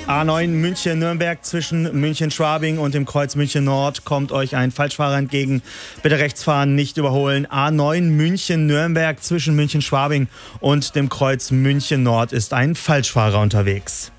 A9 München-Nürnberg zwischen München-Schwabing und dem Kreuz München-Nord kommt euch ein Falschfahrer entgegen. Bitte rechts fahren, nicht überholen. A9 München-Nürnberg zwischen München-Schwabing und dem Kreuz München-Nord ist ein Falschfahrer unterwegs.